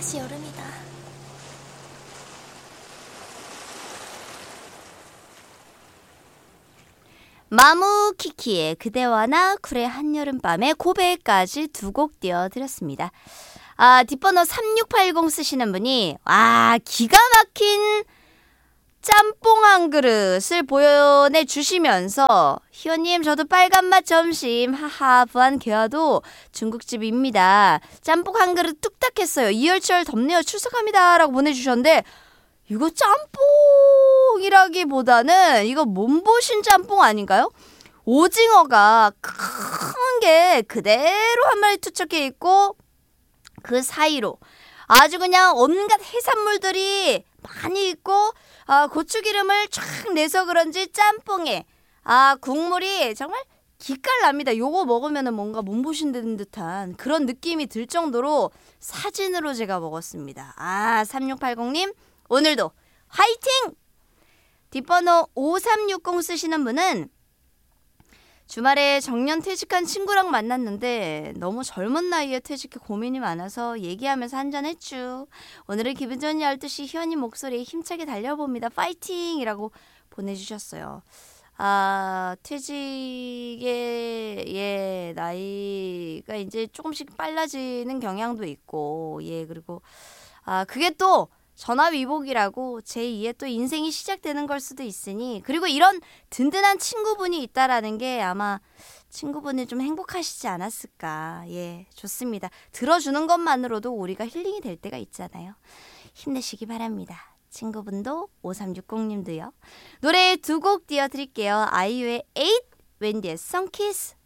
다시 여름이다. 마무키키의 그대와 나, 쿨의 한여름밤의 고백까지 두 곡 띄워드렸습니다. 뒷번호 3680 쓰시는 분이 기가 막힌 짬뽕 한 그릇을 보내주시면서 희원님 저도 빨간맛 점심 하하 부안 개화도 중국집입니다. 짬뽕 한 그릇 뚝딱 했어요. 이열치열 덥네요. 출석합니다 라고 보내주셨는데 이거 짬뽕이라기보다는 이거 몸보신 짬뽕 아닌가요? 오징어가 큰 게 그대로 한 마리 투척해 있고 그 사이로 아주 그냥 온갖 해산물들이 많이 있고 고추기름을 쫙 내서 그런지 짬뽕에 국물이 정말 기깔납니다. 요거 먹으면 뭔가 몸보신되는 듯한 그런 느낌이 들 정도로 사진으로 제가 먹었습니다. 3680님 오늘도 화이팅! 뒷번호 5360 쓰시는 분은 주말에 정년 퇴직한 친구랑 만났는데 너무 젊은 나이에 퇴직해 고민이 많아서 얘기하면서 한잔했죠. 오늘은 기분 좋은 12시 희원님 목소리에 힘차게 달려봅니다. 파이팅! 이라고 보내주셨어요. 퇴직의 나이가 이제 조금씩 빨라지는 경향도 있고 그리고 그게 또 전화위복이라고 제2의 또 인생이 시작되는 걸 수도 있으니 그리고 이런 든든한 친구분이 있다라는 게 아마 친구분이 좀 행복하시지 않았을까. 좋습니다. 들어주는 것만으로도 우리가 힐링이 될 때가 있잖아요. 힘내시기 바랍니다. 친구분도 5360님도요. 노래 두 곡 띄워드릴게요. 아이유의 8, 웬디의 선키스.